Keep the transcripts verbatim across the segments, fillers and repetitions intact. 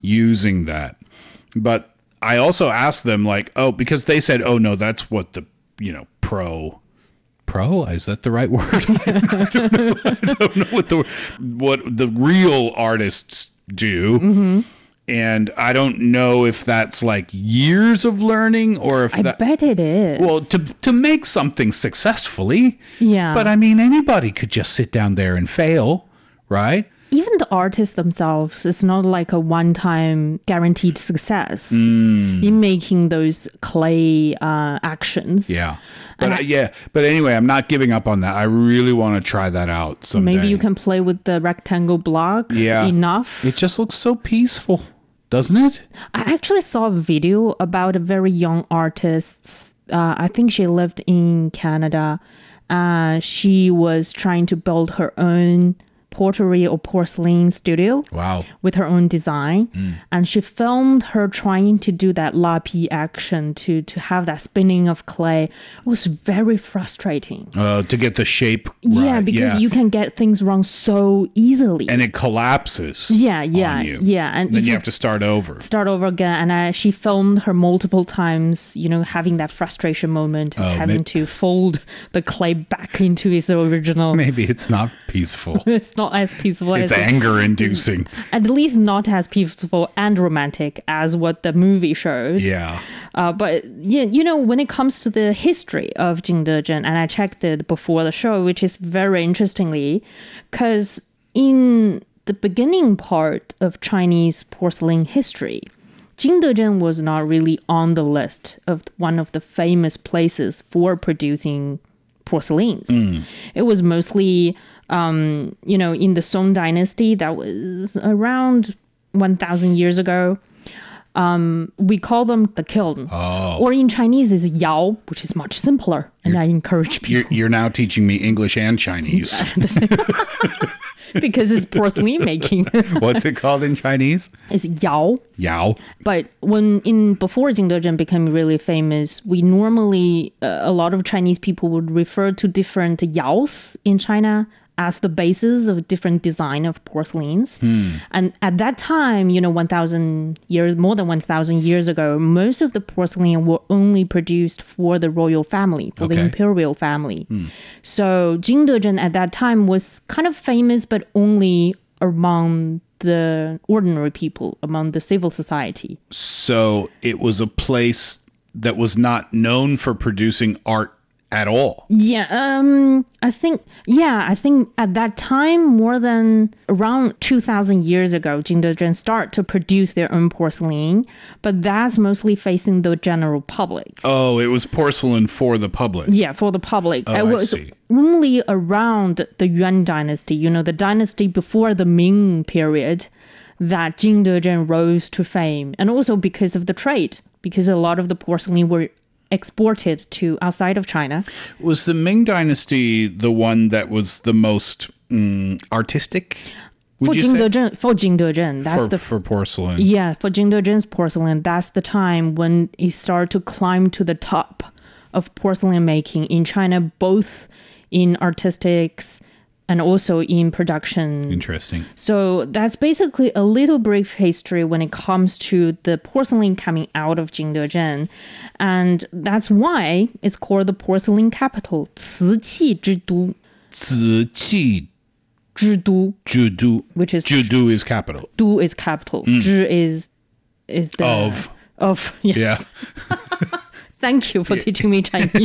using that. But I also asked them like, oh, because they said, oh no, that's what the, you know, pro pro is that the right word? I don't know. I don't know what the what the real artists do. Mm-hmm. And I don't know if that's like years of learning or if I that, bet it is. well, to to make something successfully. Yeah. But I mean, anybody could just sit down there and fail, right? Even the artists themselves, it's not like a one-time guaranteed success Mm. in making those clay uh, actions. Yeah. But And uh, I- yeah, but anyway, I'm not giving up on that. I really want to try that out someday. Maybe you can play with the rectangle block Yeah. enough. It just looks so peaceful, doesn't it? I actually saw a video about a very young artist. Uh, I think she lived in Canada. Uh, she was trying to build her own pottery or porcelain studio Wow. with her own design. And she filmed her trying to do that lapi action to, to have that spinning of clay. It was very frustrating. Uh, to get the shape Yeah, right. because yeah. you can get things wrong so easily. and it collapses. yeah, yeah, on you. yeah. And Then if you you have to start over. start over again, and uh, she filmed her multiple times, you know, having that frustration moment of Oh, having may- to fold the clay back into its original. Maybe it's not peaceful. It's not as peaceful It's as it- anger inducing. at least not as peaceful and romantic as what the movie showed. Yeah. Uh, but yeah, you know, when it comes to the history of Jing Dezhen, and I checked it before the show, which is very interestingly, because in the beginning part of Chinese porcelain history, Jing Dezhen was not really on the list of one of the famous places for producing porcelains. It was mostly, um, you know, in the Song Dynasty that was around one thousand years ago. Um, we call them the kiln. Oh. Or in Chinese is yao, which is much simpler. And I encourage You're, people you're now teaching me English and Chinese. because it's porcelain making. What's it called in Chinese? It's yao. Yao. But when in before Jing Dezhen became really famous, we normally uh, a lot of Chinese people would refer to different yaos in China as the basis of different design of porcelains. And at that time, you know, one thousand years, more than one thousand years ago, most of the porcelain were only produced for the royal family, for the Okay. imperial family. So Jing Dezhen at that time was kind of famous, but only among the ordinary people, among the civil society. So it was a place that was not known for producing art at all. Yeah, um, I think, yeah, I think at that time, more than around two thousand years ago, Jing Dezhen start to produce their own porcelain, but that's mostly facing the general public. Oh, it was porcelain for the public. Yeah, for the public. Oh, it I was see. only around the Yuan dynasty, you know, the dynasty before the Ming period, that Jing Dezhen rose to fame. And also because of the trade, because a lot of the porcelain were exported to outside of China. Was the Ming Dynasty the one that was the most mm, artistic? Would For you Jing say? Dezhen, for Jing Dezhen, that's For, the for porcelain. yeah, for Jing Dezhen's porcelain, that's the time when it started to climb to the top of porcelain making in China, both in artistics and also in production. Interesting. So that's basically a little brief history when it comes to the porcelain coming out of Jing Dezhen. And that's why it's called the porcelain capital, 瓷器之都, 瓷器之都, 之都, which is 之都 is capital. 都 is capital. 之 is is the Of. of yes. Yeah. Thank you for teaching me Chinese.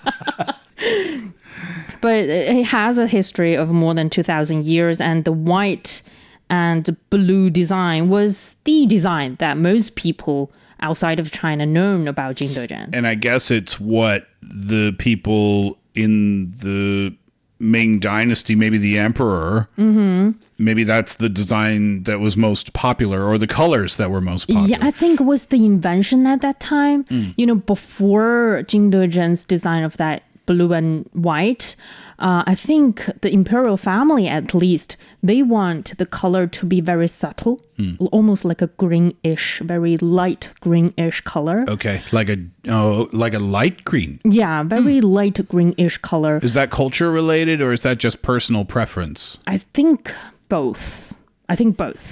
But it has a history of more than two thousand years, and the white and blue design was the design that most people outside of China known about Jing Dezhen. And I guess it's what the people in the Ming Dynasty, maybe the emperor, mm-hmm. maybe that's the design that was most popular, or the colors that were most popular. Yeah, I think it was the invention at that time. You know, before Jing Dezhen's design of that blue and white, uh, I think the imperial family, at least, they want the color to be very subtle, almost like a greenish, very light greenish color. Okay, like a oh, like a light green. Yeah, very light greenish color. Is that culture related, or is that just personal preference? I think both. I think both.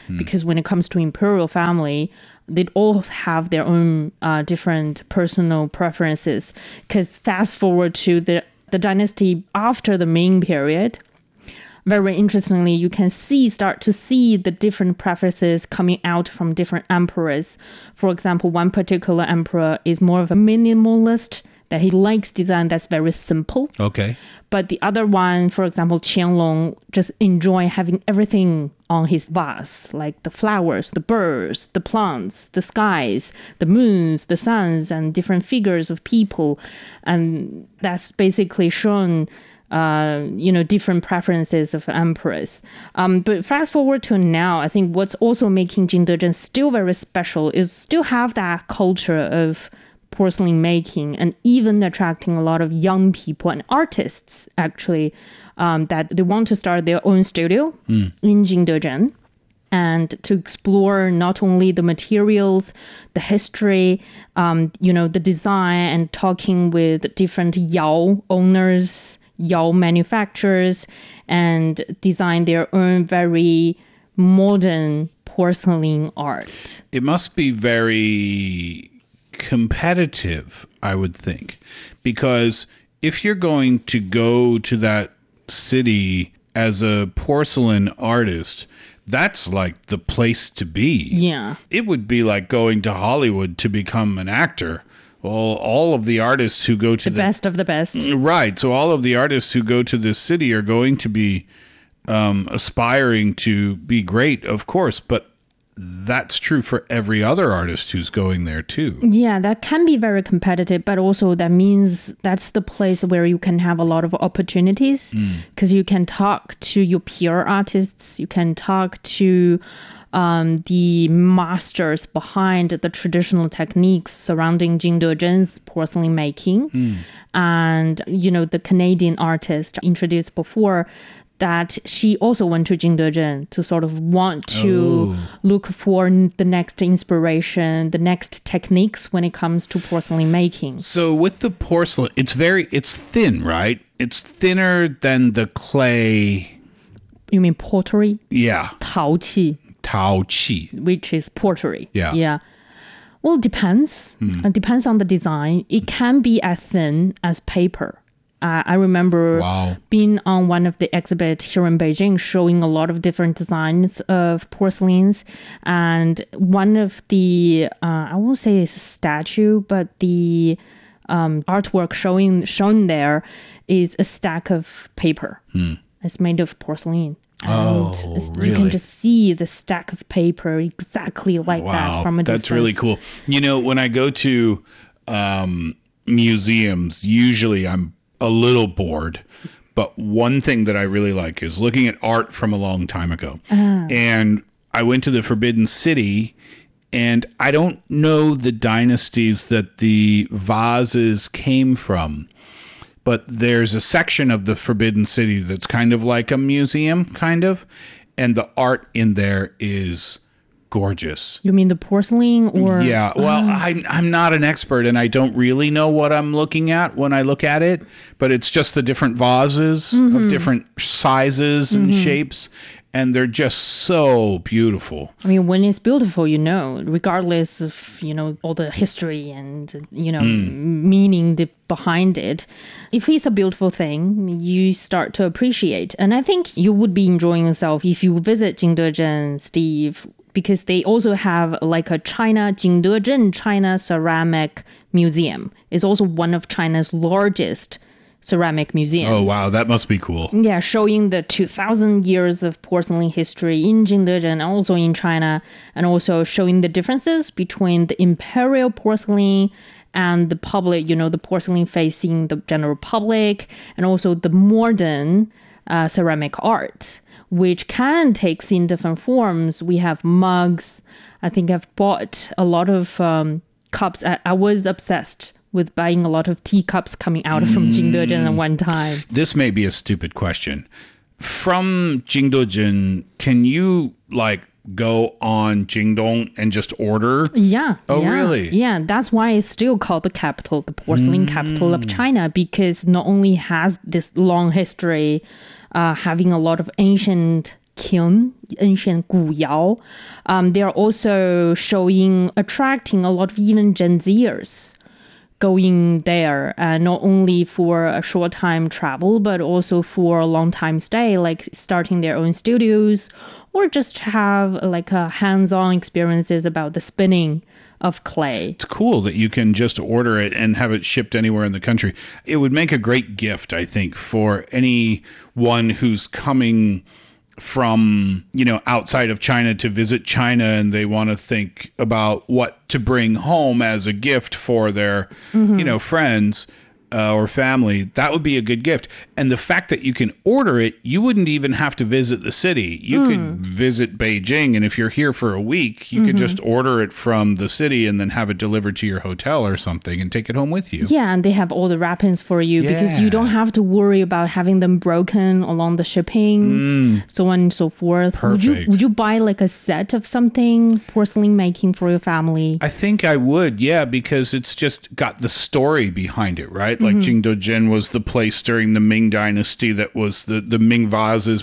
because when it comes to imperial family, they all have their own uh, different personal preferences. Because fast forward to the, the dynasty after the Ming period, very interestingly, you can see, start to see the different preferences coming out from different emperors. For example, one particular emperor is more of a minimalist, that he likes design that's very simple. Okay. But the other one, for example, Qianlong, just enjoy having everything on his vase, like the flowers, the birds, the plants, the skies, the moons, the suns, and different figures of people. And that's basically shown Uh, you know, different preferences of emperors. Um, but fast forward to now, I think what's also making Jingdezhen still very special is still have that culture of porcelain making and even attracting a lot of young people and artists, actually, um, that they want to start their own studio mm. in Jingdezhen. And to explore not only the materials, the history, um, you know, the design, and talking with different Yao owners, Yao manufacturers, and design their own very modern porcelain art. It must be very competitive, I would think, because if you're going to go to that city as a porcelain artist, that's like the place to be. Yeah. It would be like going to Hollywood to become an actor. Well, all of the artists who go to the, the best of the best. Right. So all of the artists who go to this city are going to be um, aspiring to be great, of course, but that's true for every other artist who's going there too. Yeah, that can be very competitive, but also that means that's the place where you can have a lot of opportunities because mm. you can talk to your peer artists, you can talk to um, the masters behind the traditional techniques surrounding Jingdezhen's porcelain making. Mm. And, you know, the Canadian artist introduced before, that she also went to Jingdezhen to sort of want to oh. look for the next inspiration, the next techniques when it comes to porcelain making. So with the porcelain, it's very, it's thin, right? It's thinner than the clay. You mean pottery? Yeah. 陶器. 陶器. Which is pottery. Yeah. Yeah. Well, it depends. Mm. It depends on the design. It can be as thin as paper. Uh, I remember wow. being on one of the exhibits here in Beijing showing a lot of different designs of porcelains. And one of the, uh, I won't say it's a statue, but the um, artwork showing shown there is a stack of paper. Hmm. It's made of porcelain. Oh, and really? You can just see the stack of paper exactly like wow. that from a That's distance. That's really cool. You know, when I go to um, museums, usually I'm a little bored, but one thing that I really like is looking at art from a long time ago. Uh. And I went to the Forbidden City, and I don't know the dynasties that the vases came from, but there's a section of the Forbidden City that's kind of like a museum, kind of, and the art in there is gorgeous. You mean the porcelain or? Yeah. Well, uh, I'm, I'm not an expert and I don't really know what I'm looking at when I look at it, but it's just the different vases mm-hmm. of different sizes and mm-hmm. shapes. And they're just so beautiful. I mean, when it's beautiful, you know, regardless of, you know, all the history and, you know, mm. meaning the, behind it, if it's a beautiful thing, you start to appreciate. And I think you would be enjoying yourself if you visit Jingdezhen, Steve, because they also have like a China, Jingdezhen China Ceramic Museum. It's also one of China's largest ceramic museums. Oh, wow. That must be cool. Yeah, showing the two thousand years of porcelain history in Jingdezhen and also in China, and also showing the differences between the imperial porcelain and the public, you know, the porcelain facing the general public, and also the modern uh, ceramic art, which can take in different forms. We have mugs. I think I've bought a lot of um, cups. I, I was obsessed with buying a lot of teacups coming out mm. from Jingdezhen at one time. This may be a stupid question. From Jingdezhen, can you like go on Jingdong and just order? Yeah. Oh, yeah, really? Yeah. That's why it's still called the capital, the porcelain mm. capital of China, because not only has this long history, uh, having a lot of ancient kiln, 恩县古窑. Um, they are also showing, attracting a lot of even Gen Zers going there, uh, not only for a short time travel, but also for a long time stay, like starting their own studios or just have like a hands-on experiences about the spinning of clay. It's cool that you can just order it and have it shipped anywhere in the country. It would make a great gift, I think, for anyone who's coming from, you know, outside of China to visit China and they want to think about what to bring home as a gift for their, mm-hmm. you know, friends. Uh, or family, that would be a good gift. And the fact that you can order it, you wouldn't even have to visit the city. You mm. could visit Beijing, and if you're here for a week, you mm-hmm. could just order it from the city and then have it delivered to your hotel or something and take it home with you. Yeah, and they have all the wrappings for you yeah. because you don't have to worry about having them broken along the shipping, mm. so on and so forth. Perfect. Would you, would you buy like a set of something, porcelain making for your family? I think I would, yeah, because it's just got the story behind it, right? Like mm-hmm. Jingdezhen was the place during the Ming Dynasty that was the, the Ming vases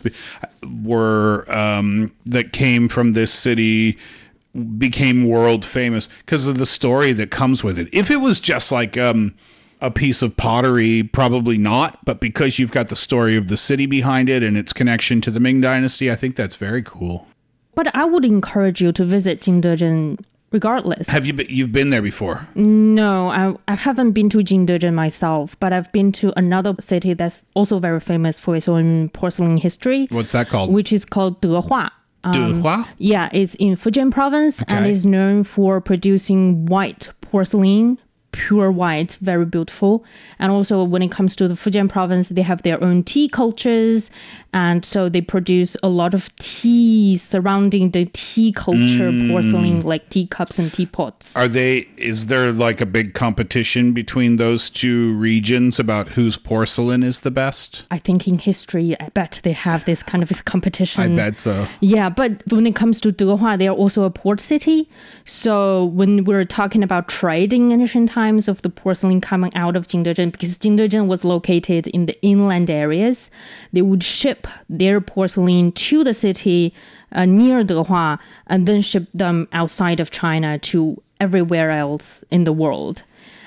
were um, that came from this city became world famous because of the story that comes with it. If it was just like um, a piece of pottery, probably not. But because you've got the story of the city behind it and its connection to the Ming Dynasty, I think that's very cool. But I would encourage you to visit Jingdezhen regardless. Have you been, you've been there before? No, I, I haven't been to Jingdezhen myself, but I've been to another city that's also very famous for its own porcelain history. What's that called? Which is called Dehua. Um, Dehua? Yeah, it's in Fujian province okay. and is known for producing white porcelain, pure white, very beautiful. And also when it comes to the Fujian province, they have their own tea cultures. And so they produce a lot of tea surrounding the tea culture mm. porcelain, like teacups and teapots. Are they, is there like a big competition between those two regions about whose porcelain is the best? I think in history, I bet they have this kind of competition. I bet so. Yeah, but when it comes to Dehua, they are also a port city. So when we're talking about trade in ancient times of the porcelain coming out of Jingdezhen, because Jingdezhen was located in the inland areas, they would ship their porcelain to the city uh, near Dehua and then ship them outside of China to everywhere else in the world.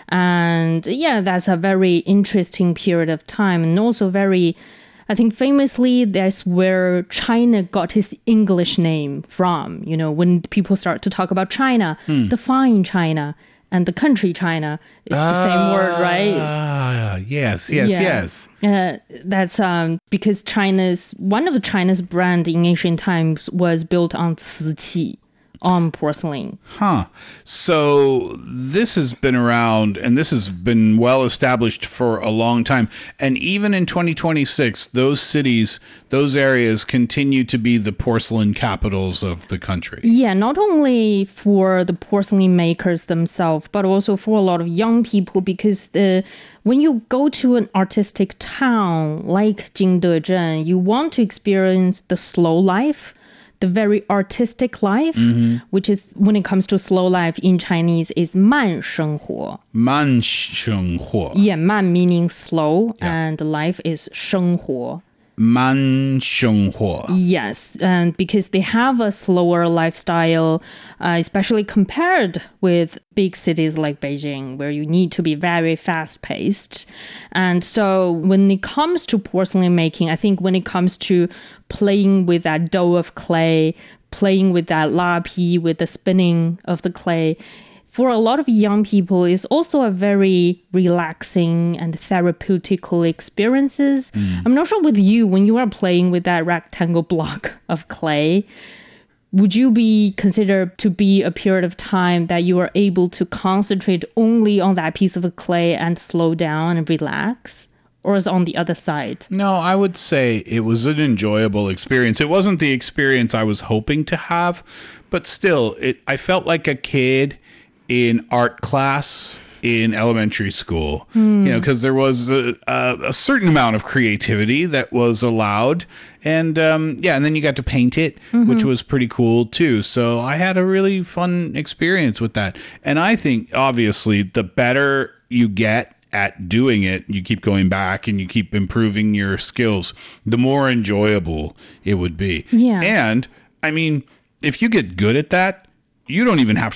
And yeah, that's a very interesting period of time, and also very, I think famously, that's where China got its English name from. You know, when people start to talk about China, hmm. the fine China and the country China is the uh, same word, right? Ah, yes, yes, yeah. yes. Uh, that's um, because China's, one of the China's brand in ancient times was built on ciqi, on porcelain. Huh. So this has been around and this has been well established for a long time. And even in twenty twenty-six, those cities, those areas continue to be the porcelain capitals of the country. Yeah, not only for the porcelain makers themselves, but also for a lot of young people, because the when you go to an artistic town like Jingdezhen, you want to experience the slow life, the very artistic life, mm-hmm. which is, when it comes to slow life in Chinese, is 慢生活. 慢生活. Yeah, 慢 meaning slow, yeah. and life is 生活. 慢生活. Yes, and because they have a slower lifestyle, uh, especially compared with big cities like Beijing, where you need to be very fast-paced. And so when it comes to porcelain making, I think when it comes to playing with that dough of clay, playing with that lapi, with the spinning of the clay, for a lot of young people, is also a very relaxing and therapeutical experiences. Mm. I'm not sure with you, when you are playing with that rectangle block of clay, would you be considered to be a period of time that you are able to concentrate only on that piece of clay and slow down and relax? Or is it on the other side? No, I would say it was an enjoyable experience. It wasn't the experience I was hoping to have, but still, it, I felt like a kid in art class in elementary school, mm. you know, because there was a, a, a certain amount of creativity that was allowed. And um, yeah, and then you got to paint it, mm-hmm. which was pretty cool too. So I had a really fun experience with that. And I think, obviously, the better you get at doing it, you keep going back and you keep improving your skills, the more enjoyable it would be. Yeah. And I mean, if you get good at that, you don't even have